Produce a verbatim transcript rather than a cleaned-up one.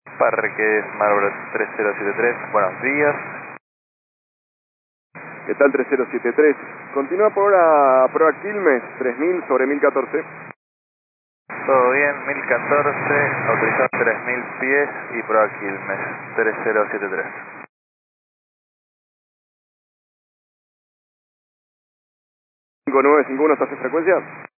Parque Marlboro tres cero siete tres, buenos días. ¿Qué tal tres cero siete tres? Continúa por ahora prueba Quilmes, tres mil sobre mil catorce. Todo bien, mil catorce, autorizado tres mil pies y prueba Quilmes, tres cero siete tres. cinco nueve cinco uno, ¿estás en frecuencia?